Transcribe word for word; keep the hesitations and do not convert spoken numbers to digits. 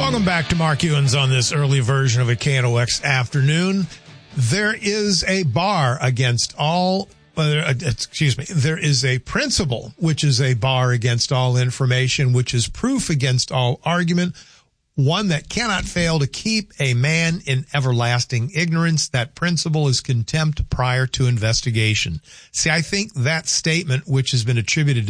Welcome back to Mark Ewins on this early version of a K N O X afternoon. There is a bar against all, uh, excuse me, there is a principle, which is a bar against all information, which is proof against all argument, one that cannot fail to keep a man in everlasting ignorance. That principle is contempt prior to investigation. See, I think that statement, which has been attributed to